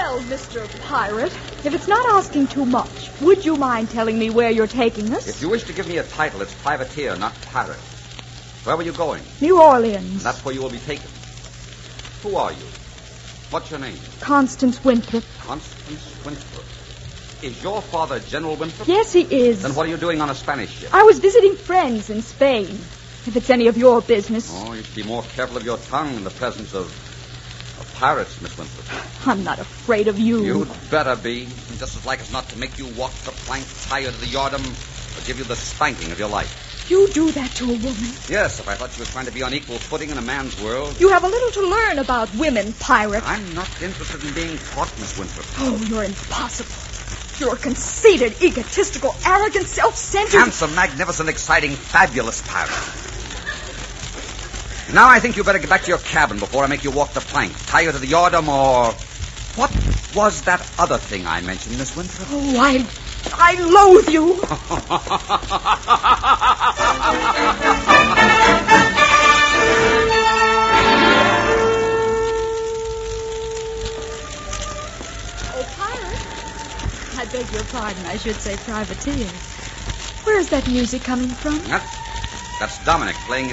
Well, Mr. Pirate, if it's not asking too much, would you mind telling me where you're taking us? If you wish to give me a title, it's privateer, not pirate. Where were you going? New Orleans. That's where you will be taken. Who are you? What's your name? Constance Winthrop. Constance Winthrop. Is your father General Winthrop? Yes, he is. Then what are you doing on a Spanish ship? I was visiting friends in Spain. If it's any of your business. Oh, you should be more careful of your tongue in the presence of pirates, Miss Winthrop. I'm not afraid of you. You'd better be. Just as like as not to make you walk the plank, tie you to the yardam, or give you the spanking of your life. You do that to a woman? Yes, if I thought you were trying to be on equal footing in a man's world. You have a little to learn about women, pirate. I'm not interested in being taught, Miss Winthrop. Oh, you're impossible. You're a conceited, egotistical, arrogant, self-centered... Handsome, magnificent, exciting, fabulous pirate. Now I think you better get back to your cabin before I make you walk the plank, tie you to the yardam, or... What was that other thing I mentioned, Miss Winthrop? Oh, I loathe you. Oh, pirate. I beg your pardon. I should say privateer. Where's that music coming from? That's Dominic playing his